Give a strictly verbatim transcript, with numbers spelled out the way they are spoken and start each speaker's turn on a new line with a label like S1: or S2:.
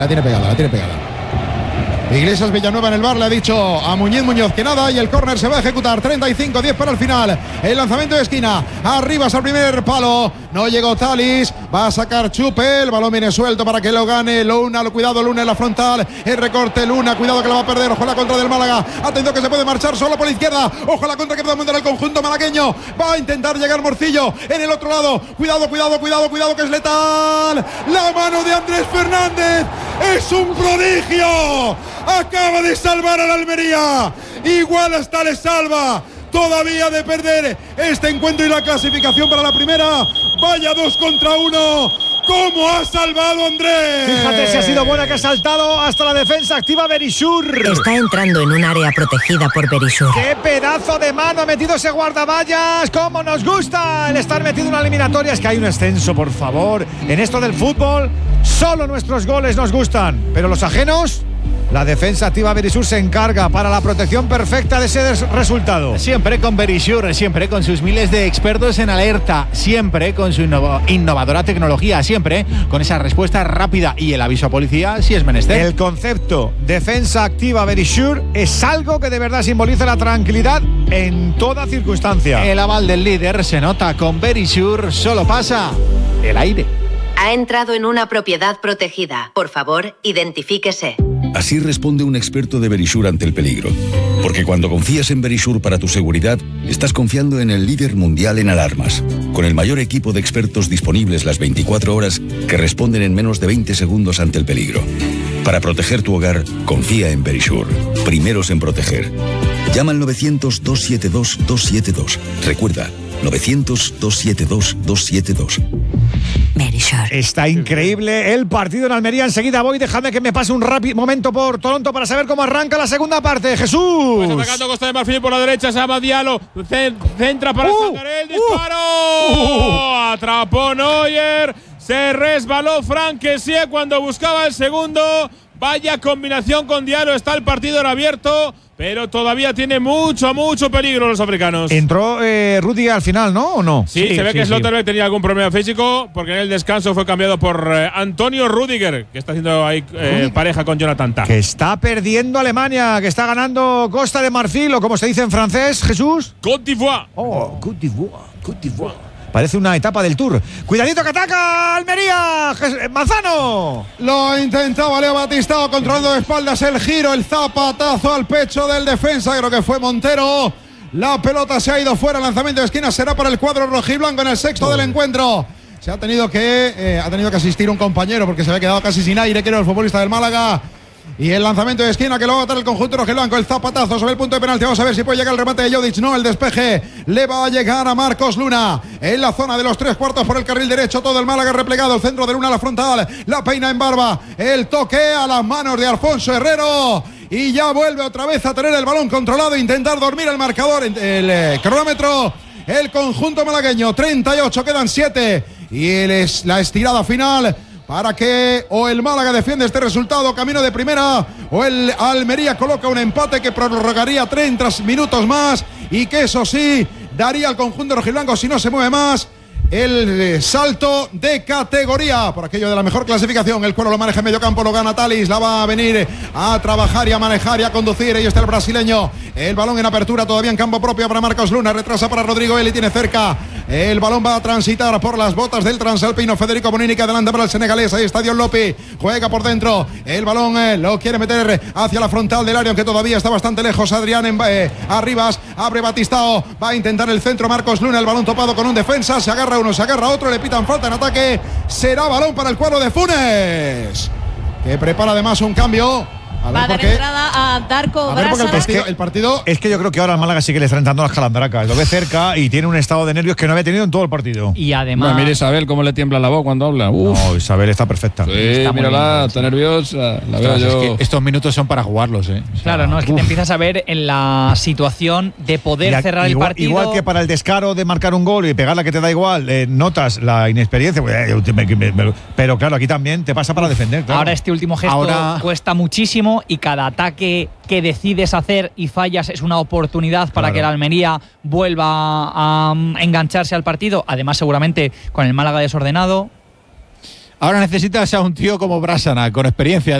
S1: La tiene pegada, la tiene pegada. Iglesias Villanueva en el bar le ha dicho a Muñiz Muñoz que nada y el córner se va a ejecutar. treinta y cinco diez para el final. El lanzamiento de esquina. Arribas al primer palo. No llegó Talis. Va a sacar Chupe. El balón viene suelto para que lo gane Luna. Cuidado Luna en la frontal. El recorte Luna. Cuidado que lo va a perder. Ojo la contra del Málaga. Atención que se puede marchar solo por la izquierda. Ojo la contra que puede mandar el conjunto malagueño. Va a intentar llegar Morcillo en el otro lado. Cuidado, cuidado, cuidado, cuidado que es letal. La mano de Andrés Fernández. Es un prodigio. Acaba de salvar a la Almería. Igual hasta le salva todavía de perder este encuentro y la clasificación para la primera. Vaya dos contra uno. ¿Cómo ha salvado Andrés?
S2: Fíjate si ha sido buena que ha saltado hasta la defensa activa Berisur.
S3: Está entrando en un área protegida por Berisur.
S2: ¡Qué pedazo de mano ha metido ese guardaballas! ¡Cómo nos gusta el estar metido en una eliminatoria! Es que hay un ascenso, por favor. En esto del fútbol, solo nuestros goles nos gustan. Pero los ajenos... La defensa activa Berisur se encarga para la protección perfecta de ese resultado.
S4: Siempre con Berisur, siempre con sus miles de expertos en alerta, siempre con su innov- innovadora tecnología, siempre con esa respuesta rápida y el aviso a policía si es menester.
S2: El concepto defensa activa Berisur es algo que de verdad simboliza la tranquilidad en toda circunstancia.
S4: El aval del líder se nota. Con Berisur solo pasa el aire.
S3: Ha entrado en una propiedad protegida. Por favor, identifíquese.
S5: Así responde un experto de Berisur ante el peligro. Porque cuando confías en Berisur para tu seguridad, estás confiando en el líder mundial en alarmas, con el mayor equipo de expertos disponibles las veinticuatro horas que responden en menos de veinte segundos ante el peligro. Para proteger tu hogar, confía en Berisur. Primeros en proteger. Llama al novecientos, dos siete dos, dos siete dos. Recuerda, novecientos, dos siete dos, dos siete dos.
S2: Está increíble el partido en Almería. Enseguida voy, dejadme que me pase un rápido momento por Toronto para saber cómo arranca la segunda parte. Jesús.
S6: Pues atacando Costa de Marfil por la derecha, Saba Diallo, centra para
S2: uh,
S6: Sangaré, el disparo. Uh, Atrapó Neuer, se resbaló Frank Kessie cuando buscaba el segundo. Vaya combinación con Diallo, está el partido en abierto, pero todavía tiene mucho, mucho peligro los africanos.
S2: Entró eh, Rudiger al final, ¿no? ¿O no?
S6: Sí, sí se ve sí, que Slotterbeck sí. tenía algún problema físico, porque en el descanso fue cambiado por eh, Antonio Rudiger, que está haciendo ahí eh, pareja con Jonathan Tah.
S2: Que está perdiendo Alemania, que está ganando Costa de Marfil, o como se dice en francés, Jesús.
S6: Côte d'Ivoire.
S2: Oh, Côte d'Ivoire, Côte d'Ivoire. Parece una etapa del Tour. Cuidadito que ataca Almería. Manzano.
S1: Lo intentaba Leo Batistao, controlando de espaldas el giro, el zapatazo al pecho del defensa. Creo que fue Montero. La pelota se ha ido fuera. Lanzamiento de esquina será para el cuadro rojiblanco en el sexto oh. del encuentro. Se ha tenido que eh, ha tenido que asistir un compañero porque se había quedado casi sin aire, que era el futbolista del Málaga. Y el lanzamiento de esquina que lo va a botar el conjunto rojiblanco. El zapatazo sobre el punto de penalti. Vamos a ver si puede llegar el remate de Jodic. No, el despeje le va a llegar a Marcos Luna. En la zona de los tres cuartos por el carril derecho. Todo el Málaga replegado. El centro de Luna a la frontal. La peina en barba. El toque a las manos de Alfonso Herrero. Y ya vuelve otra vez a tener el balón controlado. Intentar dormir el marcador. El eh, cronómetro. El conjunto malagueño. treinta y ocho, quedan siete. Y el es, la estirada final. Para que o el Málaga defiende este resultado camino de primera o el Almería coloca un empate que prorrogaría treinta minutos más y que eso sí daría al conjunto rojiblanco, si no se mueve más, el salto de categoría por aquello de la mejor clasificación. El cuero lo maneja en medio campo, lo gana Talis, la va a venir a trabajar y a manejar y a conducir. Ahí está el brasileño, el balón en apertura todavía en campo propio para Marcos Luna, retrasa para Rodrigo Eli, tiene cerca. El balón va a transitar por las botas del transalpino Federico Bonini, que adelanta para el senegalés. Ahí está Dion Lopi, juega por dentro. El balón eh, lo quiere meter hacia la frontal del área, aunque todavía está bastante lejos. Adrián en, eh, Arribas, abre Batistao, va a intentar el centro Marcos Luna. El balón topado con un defensa, se agarra uno, se agarra otro, le pitan falta en ataque. Será balón para el cuadro de Funes, que prepara además un cambio. A ver,
S7: va a dar entrada a Darko Brasa.
S1: El partido, el partido
S2: es que yo creo que ahora al Málaga sí que le están entrando las calandracas. Lo ve cerca y tiene un estado de nervios que no había tenido en todo el partido.
S8: Y además.
S6: No, mire Isabel cómo le tiembla la voz cuando habla. Uf.
S2: No, Isabel está perfecta.
S6: Sí,
S8: está
S6: mírala, está nerviosa. La veo
S4: Ostras,
S6: yo.
S4: Es que estos minutos son para jugarlos, ¿eh?
S8: O sea, claro, no, es que uf. te empiezas a ver en la situación de poder
S2: la,
S8: cerrar
S2: igual,
S8: el partido.
S2: Igual que para el descaro de marcar un gol y pegarla que te da igual, eh, notas la inexperiencia. Pero claro, aquí también te pasa para defender. Claro.
S8: Ahora este último gesto Ahora... cuesta muchísimo y cada ataque que, que decides hacer y fallas es una oportunidad para claro. que la Almería vuelva a, a engancharse al partido. Además, seguramente con el Málaga desordenado.
S4: Ahora necesitas a un tío como Brasana, con experiencia.